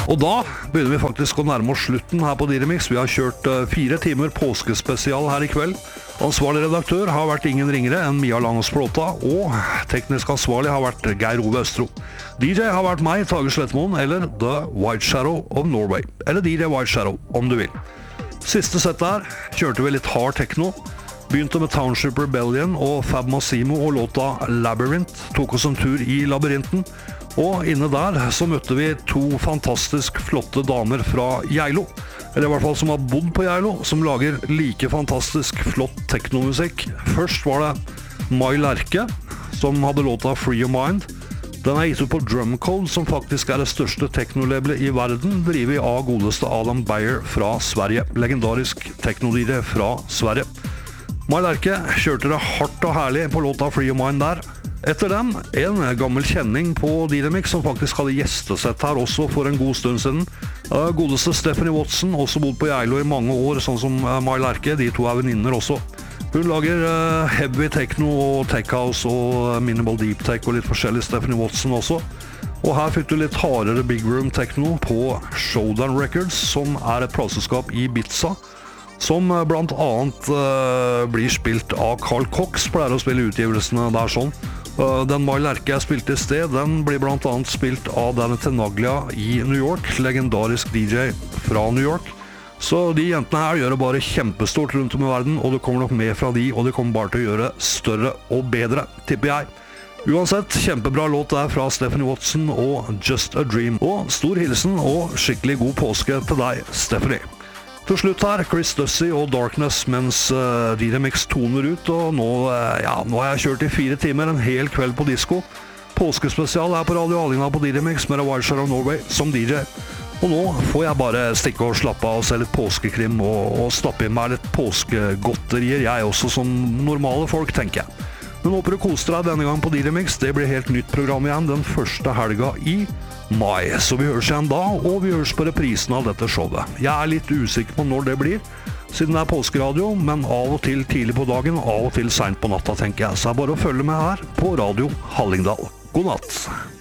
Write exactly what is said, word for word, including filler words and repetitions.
Og da begynner vi faktisk å nærme oss slutten her på Didymix. Vi har kjørt uh, fire timer påskespesial her i kveld. Ansvarlig redaktør har vært ingen ringere enn Mia Langås-Plåta, og teknisk ansvarlig har vært Geir Ove Østro. D J har vært meg, Tage Slettmoen, eller The White Shadow of Norway. Eller D J White Shadow, om du vil. Siste sett der kjørte vi litt hard techno. Begynte med Township Rebellion og Fab Massimo og låta Labyrinth. Tok oss en tur i labyrinten. Og inne der så møtte vi to fantastisk flotte damer fra Geilo. Eller i hvert fall som har bodd på Geilo, som lager like fantastisk flott teknomusikk. Først var det Mai Lerche, som hadde låta Free Your Mind. Den er gitt ut på Drumcode, som faktisk er det største teknolebelet i verden, drivet av godeste Adam Beyer fra Sverige. Legendarisk teknodire fra Sverige. Mai Lerche kjørte det hardt og herlig på låta Free Your Mind der. Etter den, en gammel kjenning på Didymix som faktisk hadde gjestesett her også for en god stund siden. Godeste Stephanie Watson, også bodd på Geilo i mange år, sånn som Mai Lerche. De to er venninner også. Hun lager heavy techno og tech house og minimal deep tech og litt forskjellig, Stephanie Watson også. Og her fikk du litt hardere big room techno på Showdown Records, som er et plateselskap i Ibiza, som blant annet uh, blir spilt av Carl Cox, pleier å spille utgivelsene der sånn. Uh, den Mai Lerche jeg spilte i sted, den blir blant annet spilt av Danny Tenaglia i New York, legendarisk D J fra New York. Så de jentene her gjør det bare kjempestort rundt om i verden, og det kommer nok mer fra de, og det kommer bare til å gjøre større og bedre, tipper jeg. Uansett, kjempebra låt der fra Stephanie Watson og Just a Dream. Og stor hilsen og skikkelig god påske til deg, Stephanie. Til slutt her, Chris Dussy og Darkness mens uh, Didymix toner ut, og nå, uh, ja, nå har jeg kjørt i fire timer, en hel kveld på disco. Påskespesial er på Radio Allinga på Didymix med The White Shadow of Norway som D J. Og nå får jeg bare stikke og slappe av og se litt påskekrim og, og stappe i meg litt påskegodterier, jeg også som normale folk, tenker jeg. Men håper du koser deg denne gang på Didymix. Det blir helt nytt program igjen den første helga i mai, så vi høres igjen da, og vi høres på reprisen av dette showet. Jeg er litt usikker på når det blir, siden det er påskeradio, men av og til tidlig på dagen, av og til sent på natta, tenker jeg. Så er det bare å følge med her på Radio Hallingdal. God natt!